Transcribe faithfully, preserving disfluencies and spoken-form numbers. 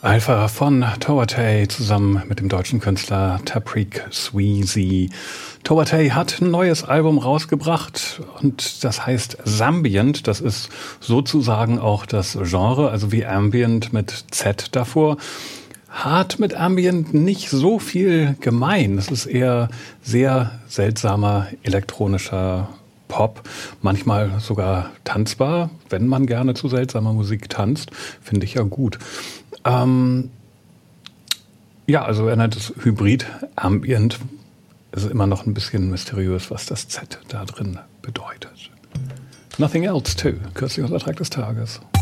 Alpha von Towatay zusammen mit dem deutschen Künstler Taprik Sweezy. Towatay hat ein neues Album rausgebracht und das heißt Zambient. Das ist sozusagen auch das Genre, also wie Ambient mit Z davor. Hat mit Ambient nicht so viel gemein. Es ist eher sehr seltsamer elektronischer Pop, manchmal sogar tanzbar, wenn man gerne zu seltsamer Musik tanzt, finde ich ja gut. Ähm, ja, also er nennt es Hybrid Ambient. Es ist immer noch ein bisschen mysteriös, was das Z da drin bedeutet. Nothing Else too, kürzlich unser Track des Tages.